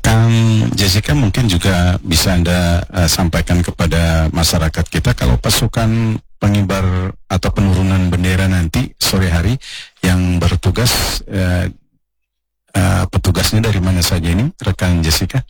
Kang Jessica, mungkin juga bisa Anda sampaikan kepada masyarakat kita kalau pasukan pengibar atau penurunan bendera nanti sore hari yang bertugas, petugasnya dari mana saja ini, rekan Jessica?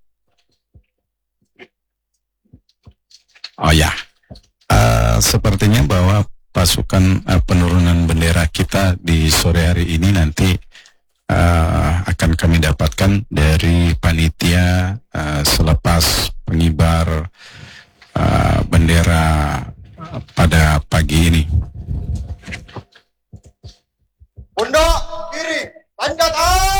Oh ya, sepertinya bahwa pasukan penurunan bendera kita di sore hari ini nanti akan kami dapatkan dari panitia selepas pengibar bendera pada pagi ini. Pundak kiri, tanda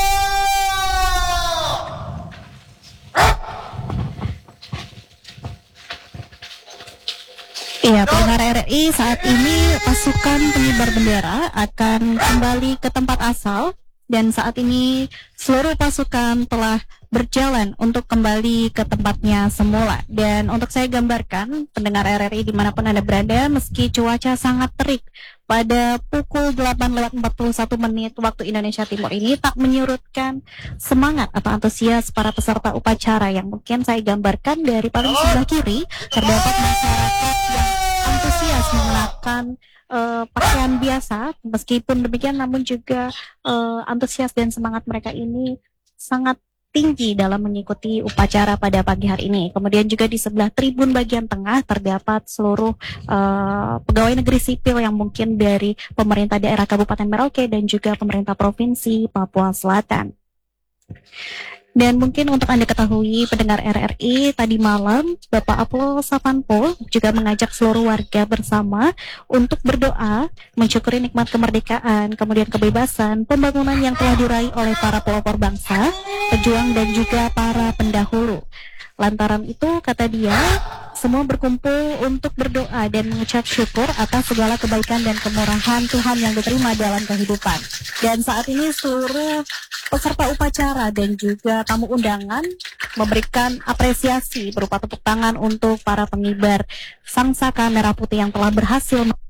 Iya, pendengar RRI, saat ini pasukan pengibar bendera akan kembali ke tempat asal. Dan saat ini seluruh pasukan telah berjalan untuk kembali ke tempatnya semula. Dan untuk saya gambarkan, pendengar RRI dimanapun Anda berada, meski cuaca sangat terik, pada pukul 8:41 waktu Indonesia Timur ini tak menyurutkan semangat atau antusias para peserta upacara yang mungkin saya gambarkan dari paling sebelah kiri, terdapat masyarakat yang antusias mengenakan pakaian biasa. Meskipun demikian, namun juga antusias dan semangat mereka ini sangat tinggi dalam mengikuti upacara pada pagi hari ini. Kemudian juga di sebelah tribun bagian tengah terdapat seluruh pegawai negeri sipil yang mungkin dari pemerintah daerah Kabupaten Merauke dan juga pemerintah Provinsi Papua Selatan. Dan mungkin untuk Anda ketahui, pendengar RRI, tadi malam Bapak Apollo Savanpo juga mengajak seluruh warga bersama untuk berdoa, mensyukuri nikmat kemerdekaan, kemudian kebebasan, pembangunan yang telah diraih oleh para pelopor bangsa, pejuang dan juga para pendahulu. Lantaran itu, kata dia, semua berkumpul untuk berdoa dan mengucap syukur atas segala kebaikan dan kemurahan Tuhan yang diterima dalam kehidupan. Dan saat ini seluruh peserta upacara dan juga tamu undangan memberikan apresiasi berupa tepuk tangan untuk para pengibar sangsaka merah putih yang telah berhasil